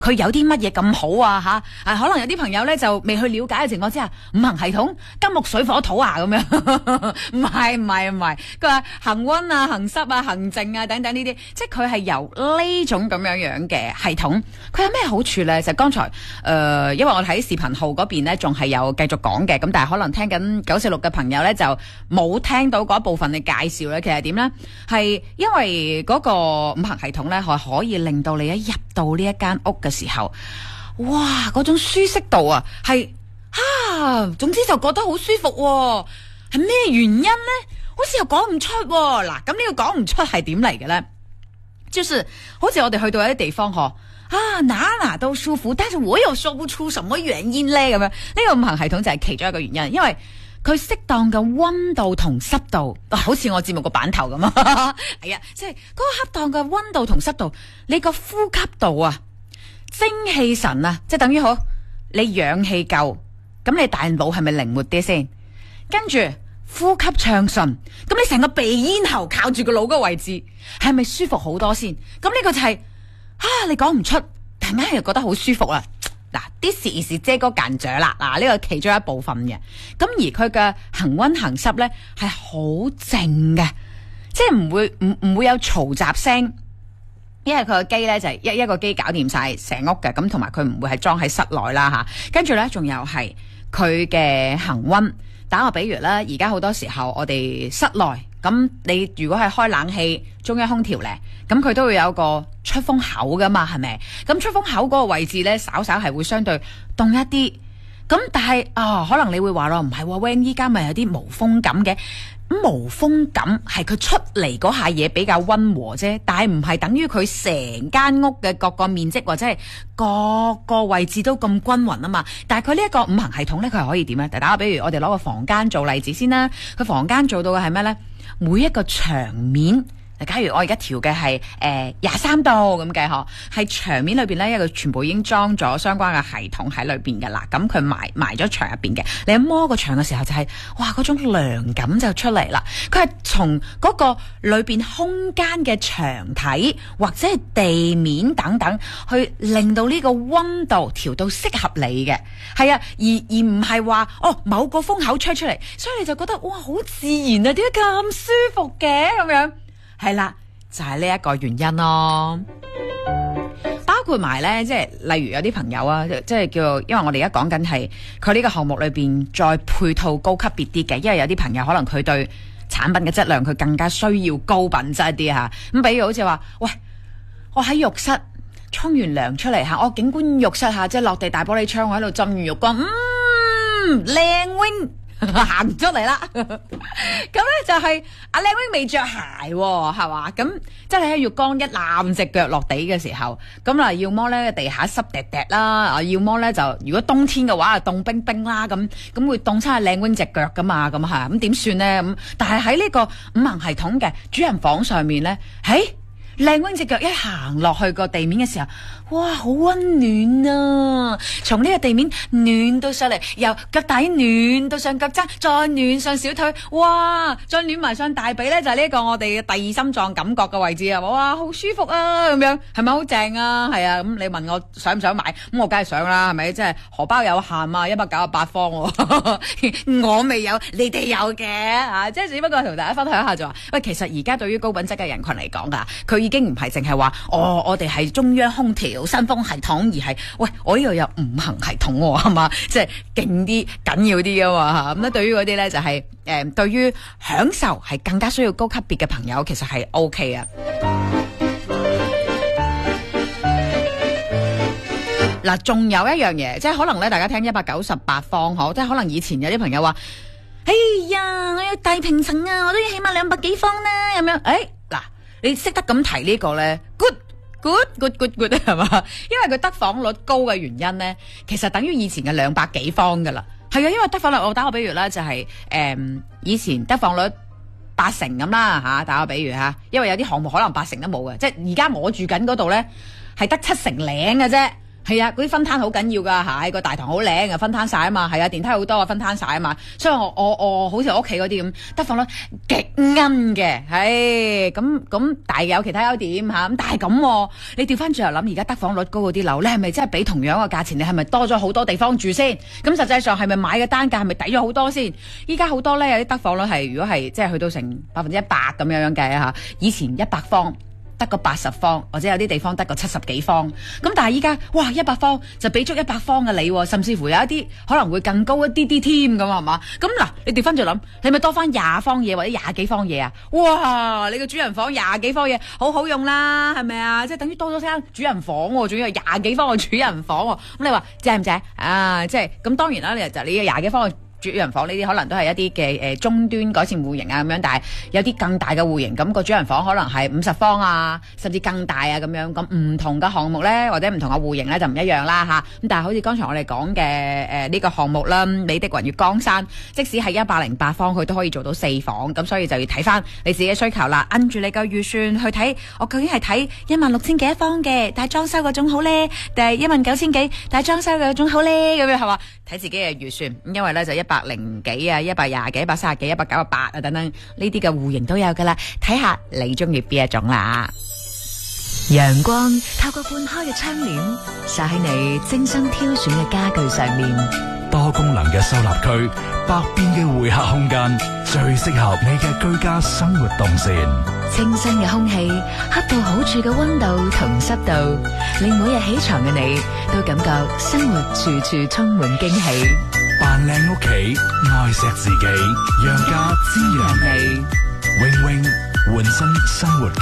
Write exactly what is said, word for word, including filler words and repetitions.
佢有啲乜嘢咁好啊吓？啊，可能有啲朋友咧就未去了解嘅情況之下，五行系統金木水火土啊咁樣，唔係唔係唔係，佢話行溫啊、行濕啊、行靜啊等等呢啲，即係佢係由呢種咁樣樣嘅系統，佢有咩好處咧？就剛才誒、呃，因為我喺視頻號嗰邊咧仲係有繼續講嘅，咁但係可能聽緊九四六嘅朋友咧就冇聽到嗰部分嘅介紹咧，其實點咧？係因為嗰個五行系統咧，係可以令到你一入到呢一間屋嘅時候，哇，嗰種舒適度啊，係啊，總之就覺得好舒服喎。係咩原因呢？好似又講唔出喎。嗱，咁呢個講唔出係點嚟嘅咧？就是好似我哋去到一啲地方嗬，啊，哪哪都舒服，但是我又說不出什麼原因咧。咁樣呢個五行系統就係其中一個原因，因為佢適當嘅溫度同濕度，啊，好似我節目個版頭咁啊，係啊，即係嗰個恰當嘅溫度同濕度，你個呼吸道啊，精氣神啊，即係等於好，你氧氣夠，咁你大腦係咪靈活啲先？跟住呼吸暢順，咁你成個鼻咽喉靠住個腦嗰個位置，係咪舒服好多先？咁呢個就係、是、啊，你講唔出，但係又覺得好舒服啦。嗱，啲事是遮嗰間咗啦，嗱，呢個其中一部分嘅。咁而佢嘅恒溫恒濕咧係好靜嘅，即係唔會唔唔會有嘈雜聲，因為佢個機咧就係一一個機搞掂晒成屋嘅，咁同埋佢唔會係裝喺室內啦吓。跟住咧仲有係佢嘅恒溫。打個比喻啦，而家好多時候我哋室內，咁你如果係開冷氣、中央空調咧，咁佢都會有個出風口噶嘛，係咪？咁出風口嗰個位置咧，稍稍係會相對凍一啲。咁但係啊、哦，可能你會話咯，唔係喎 Van 依家咪有啲無風感嘅。咁無風感係佢出嚟嗰下嘢比較溫和啫，但係唔係等於佢成間屋嘅各個面積或者係各個位置都咁均勻啊嘛。但係佢呢一個五行系統咧，佢係可以點咧？打個比如，我哋攞個房間做例子先啦。佢房間做到嘅係咩咧？每一個牆面。假如我而家調嘅係誒廿三度咁計嗬，係牆面裏邊咧一個全部已經裝咗相關嘅系統喺裏邊嘅啦。咁佢埋埋咗牆入邊嘅，你一摸個牆嘅時候就係、是、哇嗰種涼感就出嚟啦。佢係從嗰個裏邊空間嘅牆體或者係地面等等，去令到呢個溫度調到適合你嘅。係啊，而而唔係話哦某個風口吹出嚟，所以你就覺得哇好自然啊，點解咁舒服嘅咁樣？係啦，就係呢一個原因咯。包括埋咧，即係例如有啲朋友啊，即係叫，因為我哋而家講緊係佢呢個項目裏邊再配套高級別啲嘅，因為有啲朋友可能佢對產品嘅質量佢更加需要高品質啲吓。咁比如好似話，喂，我喺浴室沖完涼出嚟吓，我景觀浴室吓，即係落地大玻璃窗，我喺度浸完浴缸，嗯，靚 wing。行出嚟啦，咁咧就係阿靚 wing 未着鞋係嘛，咁即係你喺浴缸一攬隻腳落地嘅時候，咁嗱要麼咧地下濕滴滴啦，啊要麼咧就如果冬天嘅話啊凍冰冰啦，咁咁會凍親阿靚 wing 隻腳噶嘛，咁係咁點算咧？咁但係喺呢個五行系統嘅主人房上面咧，誒靚 wing 隻腳一行落去個地面嘅時候，哇，好溫暖啊！從呢個地面暖到上嚟，由腳底暖到上腳踭，再暖上小腿，哇！再暖埋上大髀咧，就係呢一個我哋嘅第二心臟感覺嘅位置啊！哇，好舒服啊！咁樣係咪好正啊？係啊！咁你問我想唔想買？咁我梗係想啦，係咪？即係荷包有限啊，一百九十八方，我未有，你哋有嘅啊！即係只不過同大家分享一下就話，喂，其實而家對於高品質嘅人群嚟講噶，佢已經唔係淨係話，哦，我哋係中央空調。新風系統，而係喂，我呢度有五行系統喎，係嘛？即係勁啲、緊要啲噶嘛嚇。咁咧，對於嗰啲咧就係、是、誒、呃，對於享受係更加需要高級別嘅朋友，其實係 O K 啊。嗱，仲有一樣嘢，即係可能咧，大家聽一百九十八方嗬，即係可能以前有啲朋友話：哎呀，我有大平層啊，我都要起碼兩百幾方啦，咁樣。誒、哎，嗱，你識得咁提個呢個咧 ，good。good good good good 係嘛？因為佢得房率高嘅原因咧，其實等於以前嘅兩百幾方噶啦。係啊，因為得房率，我打個比喻啦，就係、是、誒、嗯、以前得房率八成咁啦吓，打個比喻吓。因為有啲項目可能八成都冇嘅，即係而家我住緊嗰度咧係得七成零嘅啫。 係啊，嗰啲分攤好緊要噶，係個大堂好靚啊，分攤晒啊嘛，係啊，電梯好多啊，分攤晒啊嘛，所以我我我好似我屋企嗰啲咁，得房率極奀嘅，係咁咁，但係有其他優點吓，咁但係咁，你調翻轉頭諗，而家得房率高嗰啲樓，你係咪真係俾同樣嘅價錢，你係咪多咗好多地方住先？咁實際上係咪買嘅單價係咪抵咗好多先？依家好多咧，有啲得房率係如果係即係去到成百分之一百咁樣樣計啊吓，以前一百方。得個八十方，或者有啲地方得個七十幾方，咁但係依家哇一百方就俾足一百方嘅你，甚至乎有一啲可能會更高一啲啲添咁係嘛？咁嗱，你調翻轉諗，你咪多翻廿方嘢或者廿幾方嘢啊？哇！你個主人房廿幾方嘢好好用啦，係咪啊？即係等於多咗間主人房喎，仲要係廿幾方嘅主人房喎。咁你話正唔正啊？即係咁當然啦，你就你嘅廿幾方嘅主人房呢啲可能都係一啲嘅誒中端改善戶型啊咁樣，但係有啲更大嘅戶型，咁個主人房可能係五十方啊，甚至更大啊咁樣，咁唔同嘅項目咧，或者唔同嘅戶型咧就唔一樣啦吓。咁但係好似剛才我哋講嘅誒呢個項目啦，美的雲悅江山，即使係一百零八方，佢都可以做到四房，咁所以就要睇翻你自己嘅需求啦，按住你嘅預算去睇，我究竟係睇一萬六千幾一方嘅，但係裝修嗰種好咧，定係一萬九千幾，但係裝修嗰種好咧，咁樣係嘛？睇自己嘅預算，因為咧就一百零幾啊，一百廿幾，一百三十幾，一百九十八啊等等呢啲嘅戶型都有噶啦，睇下你中意邊一種啦。陽光透過半開嘅窗簾灑喺你精心挑選嘅家具上面， 多功能嘅收納區，百變嘅會客空間，最適合你嘅居家生活動線。 清新嘅空氣，恰到好處嘅溫度同濕度，令每日起床嘅你都感覺生活處處充滿驚喜。 扮靚屋企，愛錫自己，讓家滋養你，永永換新生活。